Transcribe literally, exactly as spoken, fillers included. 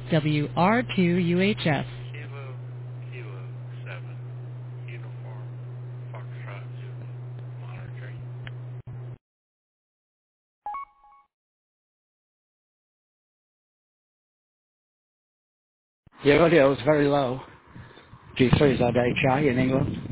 W R two U H F. Kilo, Kilo seven, Uniform, Foxtrot Zulu, monitoring. Your audio is very low. G three is at H I in England.